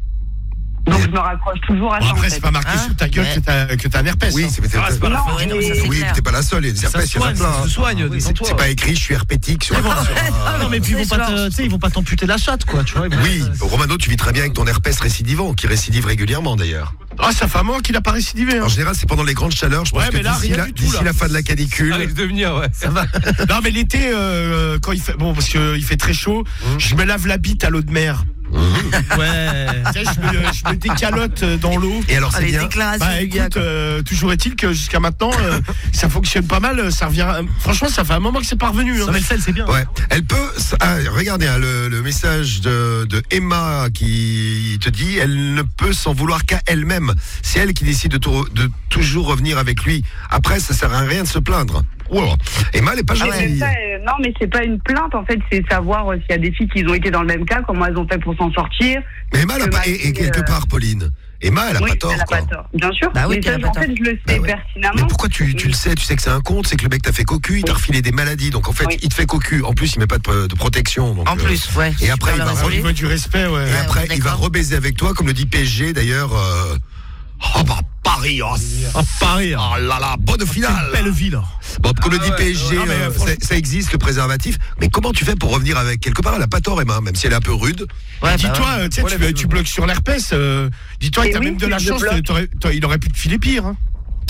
Donc je me raccroche toujours à Bon, ça. après, en c'est fait. pas marqué Hein sur ta gueule Ouais. que t'as, que t'as un herpès. Oui, hein. c'est peut-être. Ah, c'est pas la Non, fin. Ouais, non, mais ça, c'est oui, clair. t'es pas la seule. Il y a des Ça herpès, se il y en a soigne, plein. ça se hein. soigne. Oui, détends-toi. C'est pas écrit, je suis herpétique sur. sur, Ah non, mais puis ils vont pas te, tu sais, ils vont pas t'amputer la chatte, quoi, tu vois. ils vont- Oui, Romano, tu vis très bien avec ton herpès récidivant, qui récidive régulièrement d'ailleurs. Ah, ça fait un moment qu'il a pas récidivé. Hein. En général, c'est pendant les grandes chaleurs. Je pense Ouais, que mais là, d'ici, rien la, du tout, d'ici là. la fin de la canicule. Ça risque de venir, ouais. Ça va. Non, mais l'été, euh, quand il fait, bon, parce que il fait très chaud, je me lave la bite à l'eau de mer. Ouais. Tu sais, je me, je me décalote euh, dans l'eau. Et alors, Ah, c'est les bien. déclarations Bah du gars, écoute, quoi. euh, toujours est-il que jusqu'à maintenant, euh, ça fonctionne pas mal. Ça revient. euh, franchement, ça fait un moment que c'est pas revenu. Hein. Non, mais le sel, c'est bien. Ouais, elle peut. Ah, regardez hein, le, le message de, de Emma qui te dit, elle ne peut s'en vouloir qu'à elle-même. C'est elle qui décide de, tou- de toujours revenir avec lui. Après, ça sert à rien de se plaindre. Wow. Emma, elle est pas Mais gentille. c'est ça, euh, non, mais c'est pas une plainte en fait, c'est savoir euh, s'il y a des filles qui ont été dans le même cas, comment elles ont fait pour s'en sortir. Mais Emma, elle a que pas. ma Et, et fille, quelque euh, part, Pauline. Emma, elle a oui, pas tort. elle a quoi. pas tort, bien sûr. Bah oui, mais qu'elle ça, a pas en tort. fait, je le Bah sais ouais. pertinemment. Mais pourquoi tu, tu le sais? Tu sais que c'est un compte, c'est que le mec t'a fait cocu, il t'a Oui. refilé des maladies. Donc en fait, Oui. il te fait cocu. En plus, il met pas de, de protection. Donc, En euh, plus, ouais. et après, super il va le Au rasoir. niveau du respect, ouais. Et Ouais, après, ouais, il va d'accord. rebaiser avec toi, comme le dit P S G d'ailleurs. Euh... Oh bah Paris, oh, Ah, Paris. hein. oh là là, bonne finale. Belle ville. Bon, comme le dit ouais, P S G, non, mais, euh, franchement- ça, ça existe le préservatif. Mais comment tu fais pour revenir avec? Quelque part, elle a pas tort, Emma, même si elle est un peu rude. Ouais, bah Dis-toi, ouais. euh, tu sais, tu, tu bloques sur l'herpès. Euh, dis-toi, Et t'as oui, même de la je chance. bloque. t'aurais- t'aurais- il aurait pu te filer pire. Hein.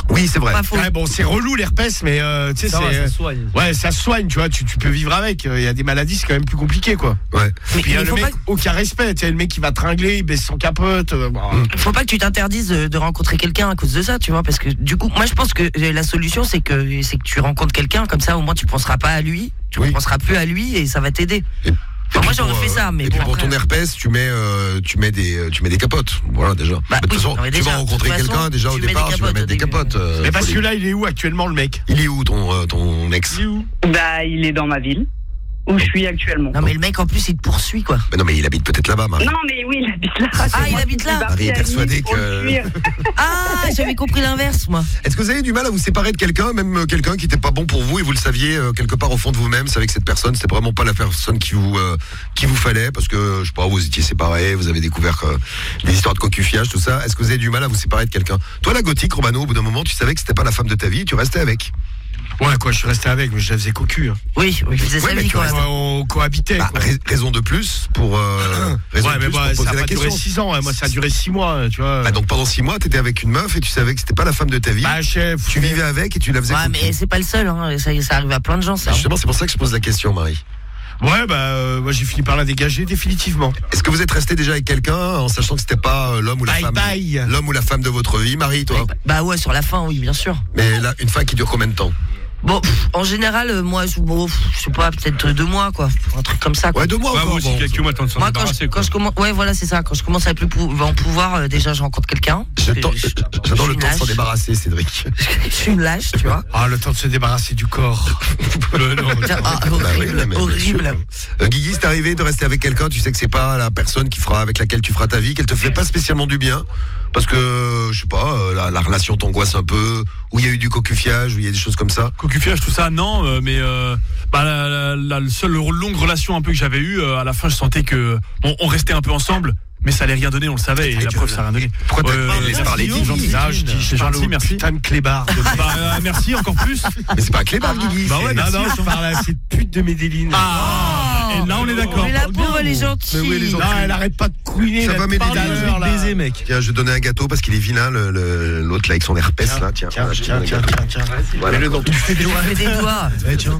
Oui, c'est vrai. Pas faux. Ouais, bon, c'est relou l'herpès, mais euh, tu sais, Ça va, c'est. ça se soigne. Ouais, ça se soigne, tu vois, tu, tu peux vivre avec. Il y a des maladies, c'est quand même plus compliqué, quoi. Ouais. Mais Puis il y a il le faut mec, pas, aucun respect. Tu sais, le mec qui va tringler, il baisse son capote. euh, bon. faut pas que tu t'interdises de, de rencontrer quelqu'un à cause de ça, tu vois, parce que du coup, moi je pense que la solution c'est que c'est que tu rencontres quelqu'un comme ça, au moins tu penseras pas à lui, tu Oui. ne penseras plus à lui et ça va t'aider. Et- Enfin, et moi puis j'aurais pour, fait euh, ça, mais et bon, puis pour après- ton herpès, tu mets, euh, tu mets des, euh, tu mets des capotes. Voilà déjà. Bah de toute oui, façon, non, mais tu déjà, vas de rencontrer toute façon, quelqu'un déjà au tu mets des départ, tu vas capotes mettre au des début. capotes. euh, Mais parce que Pauline. là, il est où actuellement, le mec? Il est où ton, euh, ton ex? Bah, il est dans ma ville, où je suis actuellement. Non mais le mec en plus il te poursuit quoi. Mais non, mais il habite peut-être là-bas, Marie. Non, mais oui, il habite là. Ah, C'est il moi habite qui là. suis partie Marie est à persuadée Nice pour que- le fuir. Ah, j'avais compris l'inverse moi. Est-ce que vous avez du mal à vous séparer de quelqu'un, même euh, quelqu'un qui n'était pas bon pour vous et vous le saviez euh, quelque part au fond de vous-même, c'est avec cette personne, c'était vraiment pas la personne qui vous euh, qui vous fallait parce que je sais pas, vous étiez séparés, vous avez découvert euh, des histoires de cocufiage, tout ça. Est-ce que vous avez du mal à vous séparer de quelqu'un? Toi, la gothique, Romano, au bout d'un moment, tu savais que c'était pas la femme de ta vie, tu restais avec. Ouais, quoi, je suis resté avec, mais je la faisais cocu. Hein. Oui, il faisait Ouais, sa mais vie tu quand restes- même. Ouais, on cohabitait, Bah, quoi. rais- raison de plus pour euh, raison Ouais, de mais plus bah, pour ça a poser la pas duré question. six ans. hein. Moi, ça a duré six mois, tu vois. Bah, donc pendant six mois, t'étais avec une meuf et tu savais que c'était pas la femme de ta vie. Bah, chef. Tu vivais avec et tu la faisais. Ouais cocu. mais c'est pas le seul, hein. ça, ça arrive à plein de gens ça. Justement, c'est pour ça que je pose la question, Marie. Ouais, bah, euh, moi, j'ai fini par la dégager définitivement. Est-ce que vous êtes resté déjà avec quelqu'un en sachant que c'était pas euh, l'homme ou la Bye femme, bye. l'homme ou la femme de votre vie, Marie, toi? Bah ouais sur la fin oui bien sûr. Mais là, une fin qui dure combien de temps? Bon pff, en général euh, moi je, bon, pff, je sais pas peut-être deux mois quoi, un truc comme ça quoi. Ouais, deux mois Ouais, encore. moi aussi, bon. quelques mois, temps de s'en Moi quand je, débarrasser, quand quoi. je commence ouais voilà c'est ça quand je commence à plus pou- en pouvoir euh, déjà je rencontre quelqu'un. J'adore Je- je- j'adore je le suis temps de s'en lâche. débarrasser, Cédric. Je suis une lâche tu vois. Ah, le temps de se débarrasser du corps. Euh, non, Tiens, ah, Bah oui, horrible mais bien horrible. sûr. Euh, Guigui, c'est arrivé de rester avec quelqu'un, tu sais que c'est pas la personne qui fera avec laquelle tu feras ta vie, qu'elle te fait pas spécialement du bien, parce que je sais pas, euh, la, la relation t'angoisse un peu, où il y a eu du cocufiage, où il y a des choses comme ça. Cocufiage, tout ça, non, euh, mais euh, bah, la, la, la, la seule longue relation un peu que j'avais eue, euh, à la fin, je sentais que bon, on restait un peu ensemble, mais ça allait rien donner, on le savait, et Ta la gueule. preuve, ça a rien donné. Pourquoi t'as Euh, laisse merci, parler c'est Guigui. gentil. Là, je dis, je C'est parle gentil, au merci. putain de clébard. de- Bah, euh, merci encore plus. Mais c'est pas un clébard, Guigui. Bah c'est- ouais, Non, merci. non, je parle à cette pute de Médéline. Ah, et là, on est d'accord. Mais la pauvre elle est gentille. Mais oui, elle est Non, gentille. elle arrête pas de couiner. Ça là, va, depuis Médéline, tout à je vais l'heure, te là. baiser, mec. Tiens, je vais donner un gâteau parce qu'il est vilain, le- le- l'autre là avec son herpès là. Tiens, Tiens, voilà, je te tiens, donne un tiens, gâteau. tiens, tiens. Voilà. Mets-le dans ton Fais des doigts. Ouais, tiens.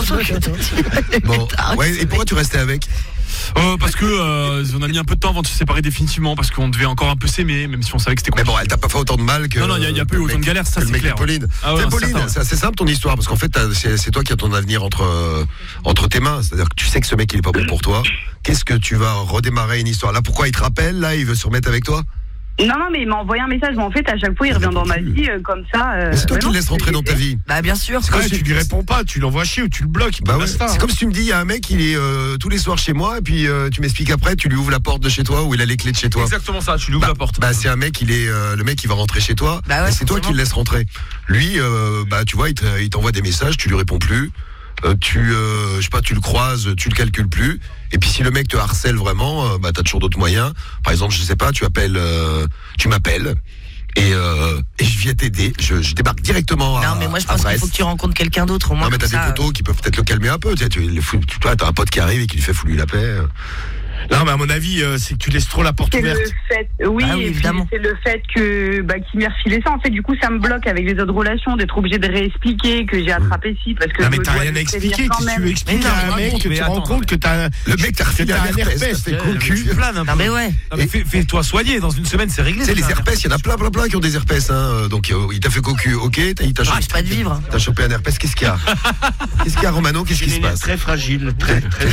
Bon, ouais, et pourquoi tu restais avec? Euh, parce que euh, on a mis un peu de temps avant de se séparer définitivement, parce qu'on devait encore un peu s'aimer, même si on savait que c'était Mais compliqué. bon, elle t'a pas fait autant de mal que. Non, non, il y a- il y a pas eu que le autant de mec- galères, ça, que le c'est mec de clair. Pauline. Ah ouais, C'est non, Pauline, certain, ouais. c'est assez simple ton histoire, parce qu'en fait, t'as- c'est c'est toi qui as ton avenir entre, euh, entre tes mains. C'est-à-dire que tu sais que ce mec, il est pas bon pour toi. Qu'est-ce que tu vas redémarrer une histoire? Là, pourquoi il te rappelle? Là, il veut se remettre avec toi? Non, non, mais il m'a envoyé un message. Mais en fait, à chaque fois, il revient dans ma vie euh, comme ça. euh, Mais c'est toi ouais, qui non, le laisses rentrer dans ta vie. Bah bien sûr. Ouais, tu lui réponds pas, tu l'envoies chier ou tu le bloques. Bah ouais, basta. c'est comme si tu me dis, il y a un mec, il est euh, tous les soirs chez moi, et puis euh, tu m'expliques après, tu lui ouvres la porte de chez toi, ou il a les clés de chez toi. Exactement ça, tu lui ouvres Bah, la porte. bah, c'est un mec, il est euh, le mec, il va rentrer chez toi. Bah ouais, et c'est toi forcément. qui le laisses rentrer. Lui, euh, bah tu vois, il te- il t'envoie des messages, tu lui réponds plus. Euh, tu, euh, je sais pas, tu le croises, tu le calcules plus. Et puis si le mec te harcèle vraiment, euh, bah t'as toujours d'autres moyens. Par exemple, je sais pas, tu appelles, euh, tu m'appelles. Et, euh, et je viens t'aider. Je, je débarque directement à Non mais moi je à pense qu'il Brest. faut que tu rencontres quelqu'un d'autre au moins. Non mais t'as comme des ça, potos qui peuvent peut-être le calmer un peu. Tu sais, tu, le fous- tu vois, t'as un pote qui arrive et qui lui fait fouler la paix. Non, mais à mon avis, euh, c'est que tu laisses trop la porte C'est ouverte. le fait, oui, Ah oui, et puis évidemment. c'est le fait que bah, qu'il m'ait refilé ça. En fait, du coup, ça me bloque avec les autres relations d'être obligé de réexpliquer que j'ai attrapé ci parce que Non, je mais me t'as dois rien de à le prévenir expliquer. quand Qu'est-ce que tu même. veux expliquer Mais non, à un mais mec non, que mais tu attends, rends compte que t'as Le mec t'a refilé que t'as un un herpès. herpès, t'es cocu. Non mais ouais. Non, mais fais- Fais-toi soigner, dans une semaine, c'est réglé. Tu sais, les ça. herpès, il y en a plein, plein, plein qui ont des herpès. Hein. Donc, euh, il t'a fait cocu, ok, t'as- il t'a Arrête chopé, pas de vivre. t'as chopé un herpès, qu'est-ce qu'il y a? Qu'est-ce qu'il y a, Romano? Qu'est-ce qui se passe? Très fragile, très, très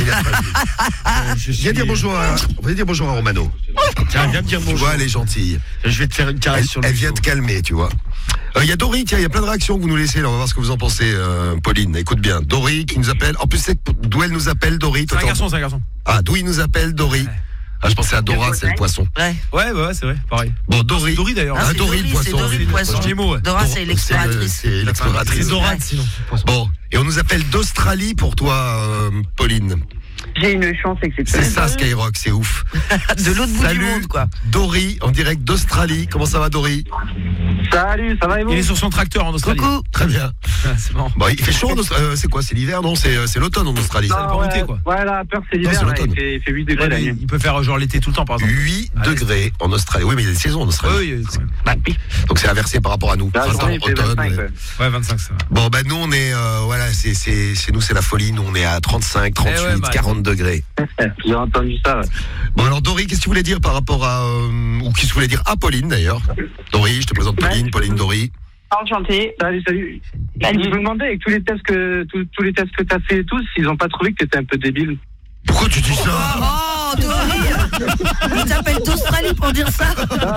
fragile. Viens dire bonjour à, on va dire bonjour à Romano. Tiens, viens me dire Tu bonjour. vois, elle est gentille. Je vais te faire une Elle, caresse sur le elle vient dos. te calmer, tu vois. Il y a Dory, tiens, il y a plein de réactions que vous nous laissez. Là, on va voir ce que vous en pensez, euh, Pauline. Écoute bien. Dory qui nous appelle. En plus, c'est d'où elle nous appelle, Dory. C'est Toi, un t'en- garçon, c'est un garçon. Ah, d'où il nous appelle, Dory. Ah, je pensais à Dora, c'est le poisson. Ouais. Ouais, ouais, c'est vrai, pareil. Bon, Dory. Dory d'ailleurs. Ah, Ah, c'est Dory, le Dory, poisson. c'est Dory, le poisson. Gémeaux, ouais. Dora c'est l'exploratrice. C'est l'exploratrice. C'est Dorade, sinon. Bon, et on nous appelle d'Australie pour toi, euh, Pauline. J'ai une chance C'est exceptionnelle. ça, Skyrock, c'est ouf. De l'autre bout du Salut, monde quoi. Dory, en direct d'Australie. Comment ça va, Dory? Salut, ça va et vous? Il est sur son tracteur en Australie. Coucou. Très bien. C'est bon. Bon, il fait chaud en Australie. Euh, c'est quoi? C'est l'hiver? Non, c'est, euh, c'est l'automne en Australie. Non, Ça dépend où ouais, t'es, quoi. ouais, la peur c'est l'hiver, Non, c'est là, l'automne. il, fait, il fait huit degrés Ouais, la mais nuit. il peut faire genre l'été tout le temps, par exemple. huit Allez. degrés en Australie. Oui, mais il y a des saisons en Australie. Oui, oui, c'est- Bah oui. Donc c'est inversé par rapport à nous. La Printemps, journée, il fait automne, vingt-cinq, ouais. ouais. ouais, vingt-cinq, ça va. Bon, bah nous on est, euh, voilà, c'est, c'est, chez nous c'est la folie. Nous on est à trente-cinq, trente-huit, Eh ouais, bah, quarante degrés. J'ai entendu ça, ouais. Bon alors Dory, qu'est-ce que tu voulais dire par rapport à, euh, ou qu'est-ce que tu voulais dire à Pauline d'ailleurs? Dory, je te présente Pauline, Ouais. Pauline, Dory. Enchantée. Salut, salut. Je me demandais, avec tous les tests que, tous, tous les tests que t'as fait et tous, s'ils ont pas trouvé que t'étais un peu débile. Pourquoi tu dis ça? Oh, Dory. Il t'appelle d'Australie pour dire ça.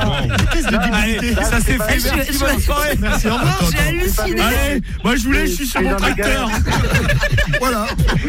Allez, ça c'est Ah, fait. je- Merci, je- bonne soirée. Merci, au revoir. J'ai halluciné. Allez, moi je voulais, je suis sur C'est mon dans les tracteur. Voilà.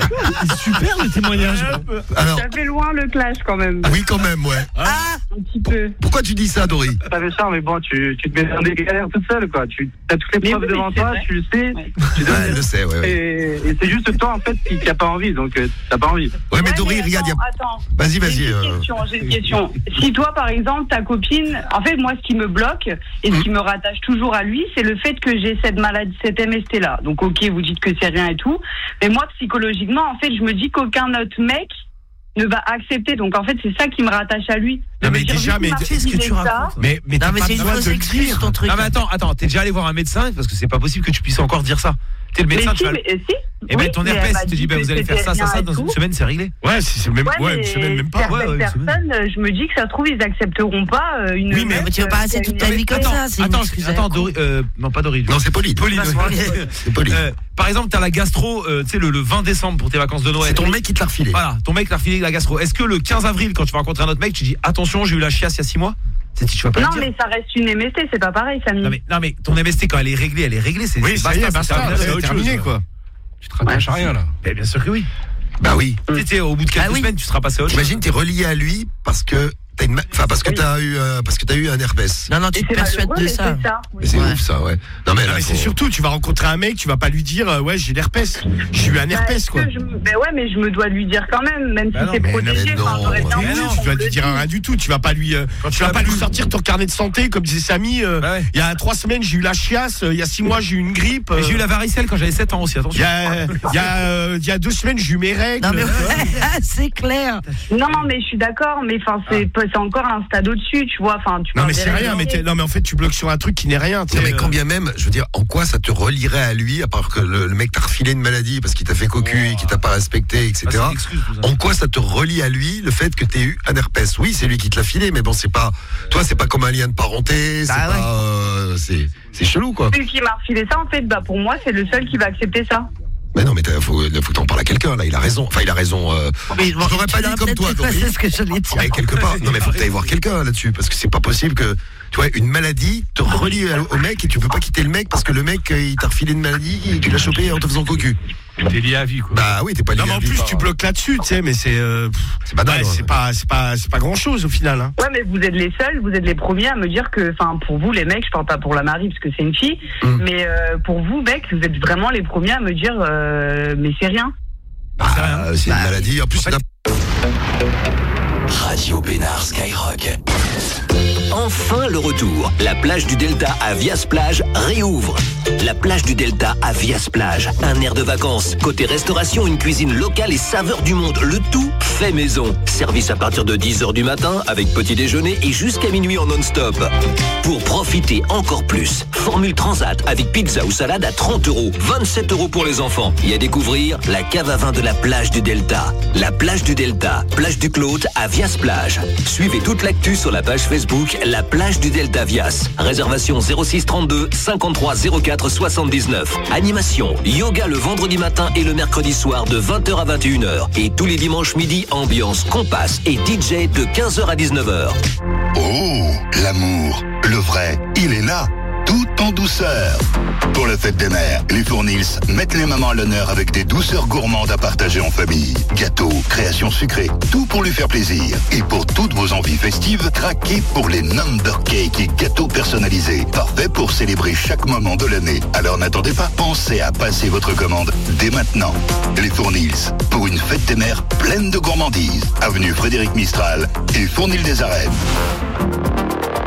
Super le témoignage. Alors, Ça fait loin le clash quand même. oui quand même, ouais. Ah, Un petit peu. Pourquoi tu dis ça, Dory? T'avais ça, mais bon, tu, tu te mets dans des galères toute seule, quoi. Tu as toutes les Mais preuves oui, devant c'est toi, vrai. tu le sais. Ouais. Tu Ouais, donnes- je le sais, ouais, ouais. Et, et c'est juste toi, en fait, qui n'a pas envie, donc euh, t'as pas envie. Ouais, mais Ouais, Dory, mais regarde, y a- attends, attends. vas-y, J'ai vas-y. une euh, question, j'ai une question. Si toi, par exemple, ta copine, en fait, moi, ce qui me bloque et ce qui me rattache toujours à lui, c'est le fait que j'ai cette maladie, cette M S T-là. Donc, ok, vous dites que c'est rien et tout. Mais moi, psychologiquement, en fait, je me dis qu'aucun autre mec ne va accepter. Donc, en fait, c'est ça qui me rattache à lui. Non, De mais me dire, déjà, vu qu'il mais m'a qu'est-ce que fait tu ça, racontes? Mais, mais t'as non, mais pas c'est une besoin fausse de le excuse dire. ton truc. Non, mais attends, attends, t'es déjà allé voir un médecin parce que c'est pas possible que tu puisses encore dire ça. T'es le Mais médecin, si, tu vas. mais, si. Eh ben Oui, ton mais elle herpès, m'a il te dit, dit bah que vous allez faire c'était ça, ça, rien ça, et dans une tout. semaine, c'est réglé. Ouais, c'est c'est même, Ouais, ouais, mais une semaine, même pas. certaines Ouais, ouais, une semaine. personnes, euh, je me dis que ça se trouve, ils accepteront pas euh, une. Oui, mais meuf, tu vas pas euh, rester qui a toute une ta vie comme M S T. ça. C'est une Attends, excuse à attends, la con. Dory, euh, non pas Dory. Non, c'est Pauline. Pauline. C'est Pauline. Euh, par exemple, t'as la gastro, euh, tu sais, le, le vingt décembre pour tes vacances de Noël. C'est ton mec qui te l'a refilé. Voilà, ton mec t'a refilé la gastro. Est-ce que le quinze avril, quand tu vas rencontrer un autre mec, tu dis attention, j'ai eu la chiasse il y a six mois? C'est tu vas pas Non, le dire. mais ça reste une M S T, c'est pas pareil, Samy. Non mais, non mais ton M S T quand elle est réglée, elle est réglée. C'est Oui, c'est ça y est, basta, terminé, c'est autre terminé, chose. quoi. Tu te rattaches à rien, là. Mais bien sûr que oui. Bah oui. Tu sais, tu sais, au bout de quelques Ah oui. semaines, tu seras passé à autre chose. T'imagines, t'es relié à lui parce que t'as une, ma- enfin parce que t'as eu, euh, parce que t'as eu un herpès. Non, non, Et tu te c'est persuades malheureux, de mais ça. c'est ça. oui. Mais c'est Ouais. ouf ça, ouais. Non mais Non, là, mais c'est faut- surtout, tu vas rencontrer un mec, tu vas pas lui dire, euh, ouais, j'ai l'herpès. J'ai eu un Bah, herpès, est-ce quoi. que je me- Ben ouais, mais je me dois lui dire quand même, même Bah si non, c'est mais protégé. non, enfin, mais j'aurais bien non, Mais voulu non, qu'on tu vas me lui le dire dise. rien du tout. Tu vas pas lui, euh, Quand tu tu vas vas pas plus- lui sortir ton carnet de santé, comme disait Samy. euh, Bah ouais. Il y a trois semaines, j'ai eu la chiasse. euh, Il y a six mois, j'ai eu une grippe. Mais euh, j'ai eu la varicelle quand j'avais sept ans aussi, Il attention. y a, il y a, euh, il y a deux semaines, j'ai eu mes règles. Non, mais ouais, c'est clair. Non, mais je suis d'accord, mais enfin, c'est c'est encore un stade au-dessus, tu vois. Enfin, tu Non parles mais des c'est rien, règles. mais t'es- non mais en fait tu bloques sur un truc qui n'est rien. tu Non sais, mais euh, quand bien même, je veux dire, en quoi ça te relierait à lui, à part que le, le mec t'a refilé une maladie parce qu'il t'a fait cocu et qu'il t'a pas respecté, et Ah, c'est cetera. une excuse, tout ça. En quoi ça te relie à lui le fait que t'aies eu un herpès? Oui, c'est lui qui te l'a filé, mais bon, c'est pas, toi, c'est pas comme un lien de parenté, c'est Bah ouais. pas, euh, c'est, c'est chelou quoi. Celui qui m'a refilé ça, en fait, bah pour moi, c'est le seul qui va accepter ça. Mais non, mais t'as- faut, faut que t'en parles à quelqu'un là. Il a raison. Enfin, il a raison. Euh, Mais je l'aurais pas dit comme toi, Dory. C'est ce que j'allais dire. Mais quelque part, non mais faut que t'ailles voir quelqu'un là-dessus parce que c'est pas possible que tu vois une maladie te relie au mec et tu peux pas quitter le mec parce que le mec euh, il t'a refilé une maladie et tu l'as chopé en te faisant cocu. T'es lié à vie quoi. Bah oui, t'es pas lié. Non mais à en lui plus par- tu bloques là-dessus, tu sais, mais c'est euh, pff, C'est banal. ouais, ouais. c'est pas c'est pas c'est pas grand chose au final. Hein. Ouais, mais vous êtes les seuls, vous êtes les premiers à me dire que, enfin, pour vous, les mecs, je parle pas pour la Marie parce que c'est une fille, Mm. mais euh, pour vous, mec, vous êtes vraiment les premiers à me dire, euh, mais c'est rien. Bah, euh, c'est une maladie. En plus, c'est Radio Bénard Skyrock. Enfin le retour. La plage du Delta à Vias Plage réouvre. La plage du Delta à Vias Plage. Un air de vacances. Côté restauration, une cuisine locale et saveurs du monde. Le tout fait maison. Service à partir de dix heures du matin avec petit déjeuner et jusqu'à minuit en non-stop. Pour profiter encore plus, formule transat avec pizza ou salade à trente euros. vingt-sept euros pour les enfants. Et à découvrir la cave à vin de la plage du Delta. La plage du Delta. Plage du Claude à Vias Plage. Suivez toute l'actu sur la page Facebook La plage du Delta Vias. Réservation zéro six trente-deux cinquante-trois zéro quatre soixante-dix-neuf. Animation yoga le vendredi matin et le mercredi soir de vingt heures à vingt et une heures. Et tous les dimanches midi, ambiance Compass et D J de quinze heures à dix-neuf heures. Oh, l'amour, le vrai, il est là, tout en douceur. Pour la fête des mères, les Fournils mettent les mamans à l'honneur avec des douceurs gourmandes à partager en famille. Gâteaux, créations sucrées, tout pour lui faire plaisir. Et pour toutes vos envies festives, craquez pour les number cakes et gâteaux personnalisés. Parfait pour célébrer chaque moment de l'année. Alors n'attendez pas, pensez à passer votre commande dès maintenant. Les Fournils, pour une fête des mères pleine de gourmandises. Avenue Frédéric Mistral et Fournil des Arènes.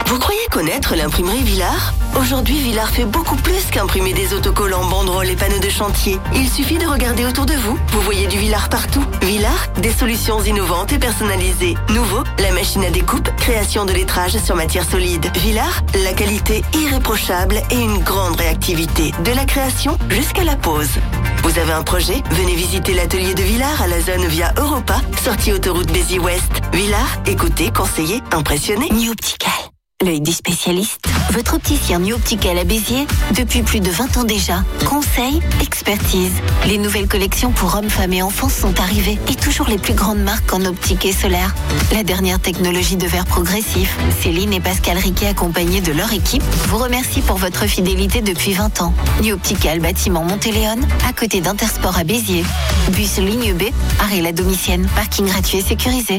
Vous croyez connaître l'imprimerie Villard ? Aujourd'hui, Villard fait beaucoup plus qu'imprimer des autocollants, banderoles et panneaux de chantier. Il suffit de regarder autour de vous. Vous voyez du Villard partout. Villard, des solutions innovantes et personnalisées. Nouveau, la machine à découpe, création de lettrage sur matière solide. Villard, la qualité irréprochable et une grande réactivité. De la création jusqu'à la pose. Vous avez un projet ? Venez visiter l'atelier de Villard à la zone via Europa, sortie autoroute Béziers-Ouest. Villard, écoutez, conseillez, impressionnez. New Optical, l'œil du spécialiste. Votre opticien New Optical à Béziers, depuis plus de vingt ans déjà. Conseil, expertise. Les nouvelles collections pour hommes, femmes et enfants sont arrivées. Et toujours les plus grandes marques en optique et solaire. La dernière technologie de verre progressif. Céline et Pascal Riquet, accompagnés de leur équipe, vous remercient pour votre fidélité depuis vingt ans. New Optical, bâtiment Montéléon, à côté d'Intersport à Béziers. Bus ligne B, arrêt la Domitienne. Parking gratuit et sécurisé.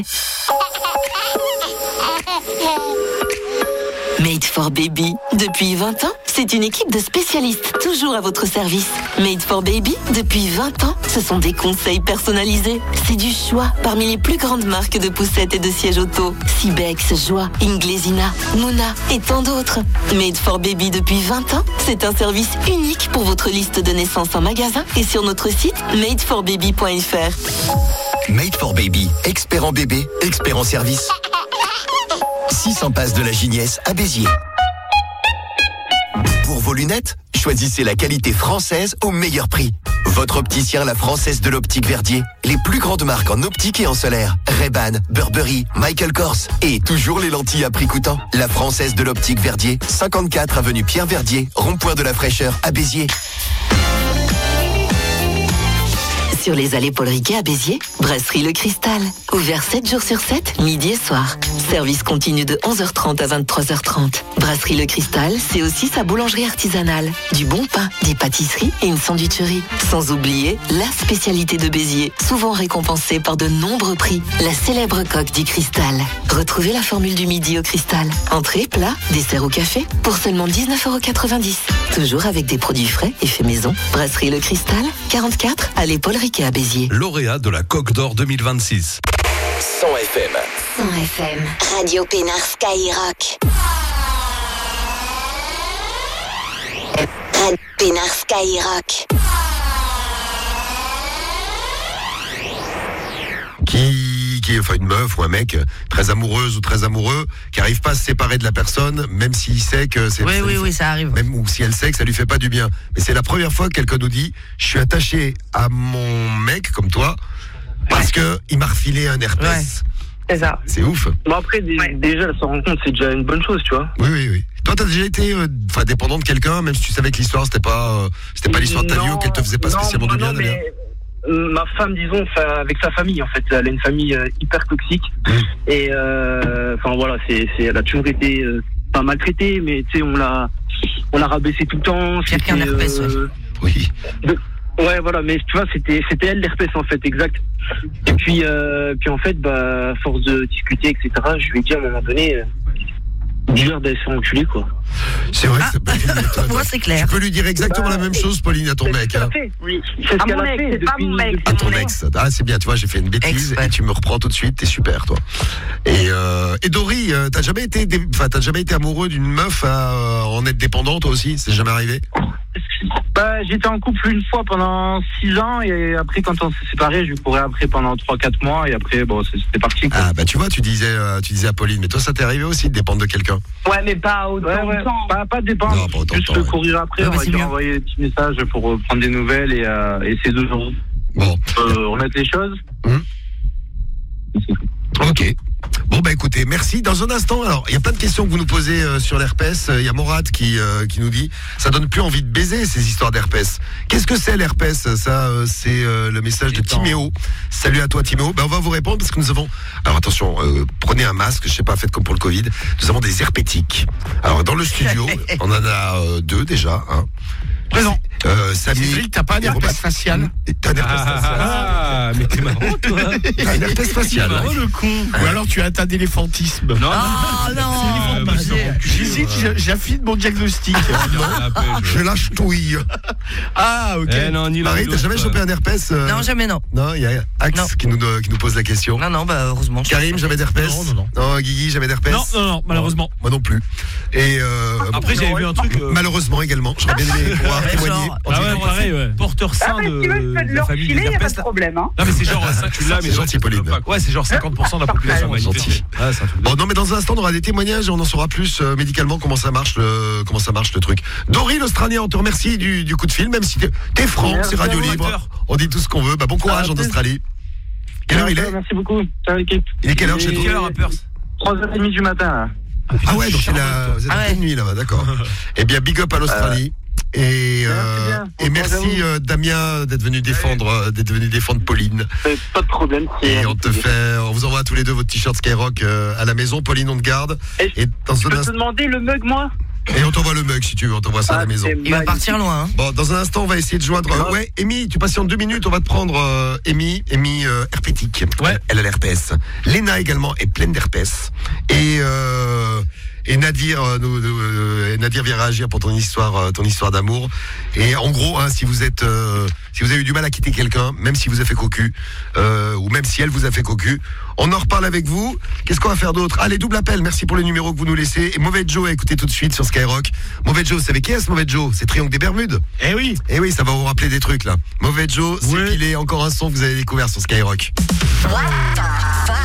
Made for Baby. Depuis vingt ans, c'est une équipe de spécialistes toujours à votre service. Made for Baby, depuis vingt ans, ce sont des conseils personnalisés. C'est du choix parmi les plus grandes marques de poussettes et de sièges auto. Cibex, Joie, Inglesina, Mouna et tant d'autres. Made for Baby depuis vingt ans, c'est un service unique pour votre liste de naissance en magasin et sur notre site made for baby point f r. Made for Baby, expert en bébé, expert en service. six cents passes de la Gignesse à Béziers. Pour vos lunettes, choisissez la qualité française au meilleur prix. Votre opticien La Française de l'Optique Verdier. Les plus grandes marques en optique et en solaire. Ray-Ban, Burberry, Michael Kors. Et toujours les lentilles à prix coûtant. La Française de l'Optique Verdier. cinquante-quatre avenue Pierre Verdier. Rond-point de la Fraîcheur à Béziers. Sur les allées Paul Riquet à Béziers, Brasserie Le Cristal. Ouvert sept jours sur sept, midi et soir. Service continu de onze heures trente à vingt-trois heures trente. Brasserie Le Cristal, c'est aussi sa boulangerie artisanale. Du bon pain, des pâtisseries et une sandwicherie. Sans oublier la spécialité de Béziers, souvent récompensée par de nombreux prix. La célèbre coque du Cristal. Retrouvez la formule du midi au Cristal. Entrée, plat, dessert ou café pour seulement dix-neuf euros quatre-vingt-dix. Toujours avec des produits frais et faits maison. Brasserie Le Cristal, quarante-quatre, allée Paul Riquet à Béziers. Lauréat de la Coque d'Or deux mille vingt-six. cent F M. cent F M. Radio Pénard Skyrock. Radio Pénard Skyrock. Qui, qui, enfin une meuf ou un mec très amoureuse ou très amoureux, qui arrive pas à se séparer de la personne, même s'il sait que c'est. Oui, ça oui, fait, oui, ça arrive. Même ou si elle sait que ça lui fait pas du bien. Mais c'est la première fois que quelqu'un nous dit, je suis attaché à mon mec comme toi parce que il m'a refilé un herpès. Ouais. C'est ça. C'est ouf. Bon après, dé- Ouais. déjà, se rendre compte, c'est déjà une bonne chose, tu vois. Oui, oui, oui. Toi, t'as déjà été, enfin, euh, dépendant de quelqu'un, même si tu savais que l'histoire c'était pas, euh, c'était pas l'histoire de ta vie Non, ou qu'elle te faisait pas non, spécialement du non, bien, mais, d'ailleurs. euh, Ma femme, disons, fa- avec sa famille, en fait, elle a une famille euh, hyper toxique. Mmh. Et euh, enfin voilà, c'est, c'est, elle a toujours été euh, pas maltraitée, mais tu sais, on l'a, on l'a rabaissé tout le temps. Pire qu'un C'était, herpès, euh, Oui. de- Ouais, voilà, mais tu vois, c'était, c'était elle l'herpès en fait, exact. Et puis, euh, puis en fait, bah, à force de discuter, et cetera, je lui ai dit à un moment donné, euh, dis-leur d'aller se faire enculer, quoi. C'est vrai Ah. que c'est pas Moi, c'est clair. Tu peux lui dire exactement la même chose, Pauline, à ton C'est ce mec. qu'elle Hein. a fait. Oui. C'est ce À qu'elle mon a ex, fait c'est pas depuis- mon ex. depuis- À c'est ton mon ex. Ah, c'est bien, tu vois, j'ai fait une bêtise Ex, ouais. et tu me reprends tout de suite, t'es super, toi. Et, euh, et Dory, euh, t'as jamais été, dé- enfin, t'as jamais été amoureux d'une meuf à euh, en être dépendant, toi aussi? C'est jamais arrivé? Bah, j'étais en couple une fois pendant six ans et après quand on s'est séparés, je lui courais après pendant trois quatre mois et après bon c'est- c'était parti quoi. Ah bah tu vois, tu disais, euh, tu disais à Pauline, mais toi ça t'est arrivé aussi de dépendre de quelqu'un? Ouais, mais pas autant Ouais, ouais. de temps. Pas, pas dépendre, Non, pas autant de juste temps, ouais. courir après, Ouais, on bah, va c'est dire bien. envoyer des petits messages pour euh, prendre des nouvelles et euh, essayer de Bon, euh, remettre les choses. ok. Bon bah écoutez, merci. Dans un instant, alors il y a plein de questions que vous nous posez euh, sur l'herpès. Il y a Morad qui euh, qui nous dit, ça donne plus envie de baiser ces histoires d'herpès. Qu'est-ce que c'est l'herpès? Ça, euh, c'est euh, le message de Timéo. Salut à toi Timéo. Ben on va vous répondre parce que nous avons. Alors attention, euh, prenez un masque. Je sais pas, faites comme pour le Covid. Nous avons des herpétiques. Alors dans le studio, on en a euh, deux déjà. Hein. Présent. Euh, Samy. Cédric, t'as pas un et Robert. herpès facial? T'as un herpès facial. Ah, mais t'es marrant, toi. T'as un herpès facial. Oh le con. Ou alors tu as atteint d'éléphantisme. Non, Oh non. J'hésite, j'affine mon diagnostic. Je lâche touille. Ah, ok. Eh non, ni l'un Marie, ni t'as l'autre. jamais chopé un herpès euh, Non, jamais non. Non, il y a Axe qui nous, qui nous pose la question. Non, non, bah heureusement. Karim, jamais d'herpès. Non, non, non. Non, Guigui, jamais d'herpès. Non, non, non, malheureusement. Moi non plus. Et euh, Après, j'avais vu un truc. euh, malheureusement également. J'aurais bien aimé pouvoir Ouais, témoigner. genre- en Ah ouais, direct. pareil, ouais. Porteur Ah, sain bah, si tu veux, de, je peux de te la le famille refiler, des y a pas herpès. de problème. Hein. Non, mais c'est genre, ça, tu l'as, mais C'est gentil, Pauline. Ouais, c'est genre cinquante pour cent de la population Parfait. manifestée. Ouais, c'est un truc de- Bon, non, mais dans un instant, on aura des témoignages et on en saura plus euh, médicalement comment ça marche le, comment ça marche le truc. Dory, l'Australien, on te remercie du, du coup de fil, même si t'es, t'es franc, Merci c'est radio à vous, libre. acteur. On dit tout ce qu'on veut. Bah, bon courage Ah, en merci. Australie. Quelle heure il est? Merci beaucoup. Ciao l'équipe. Il est quelle heure chez toi? Quelle heure à Perth? trois heures trente du matin. Là. Ah ouais, donc il a, vous êtes Ah en ouais. pleine nuit là-bas, d'accord. Eh bien, big up à l'Australie. Et, euh, bien. et merci euh, Damien d'être venu défendre, euh, d'être venu défendre Pauline. Euh, Pas de problème. c'est- Et on te fait, on vous envoie tous les deux votre t-shirt Skyrock euh, à la maison. Pauline, on te garde. Et Et dans Je un peux te instant, demander le mug, moi et on t'envoie le mug si tu veux. On t'envoie ça à la Ah, maison. c'est Il va magnifique. partir loin. Hein. Bon, dans un instant, on va essayer de joindre. euh, ouais, Amy, tu patientes deux minutes. On va te prendre euh, Amy, Amy euh, herpétique. Ouais. Elle a l'herpès. Léna également est pleine d'herpès. Et euh, et Nadir, euh, nous, nous, euh, Nadir vient réagir pour ton histoire, euh, ton histoire d'amour. Et en gros, hein, si vous êtes, euh, si vous avez eu du mal à quitter quelqu'un, même si vous a fait cocu, euh, ou même si elle vous a fait cocu, on en reparle avec vous. Qu'est-ce qu'on va faire d'autre? Allez, double appel. Merci pour le numéro que vous nous laissez. Et Mauvais Joe, écoutez tout de suite sur Skyrock. Mauvais Joe, vous savez qui est ce Mauvais Joe? C'est Triangle des Bermudes. Eh oui. Eh oui, ça va vous rappeler des trucs là. Mauvais Joe, c'est Oui. qu'il est encore un son que vous avez découvert sur Skyrock. What the fuck?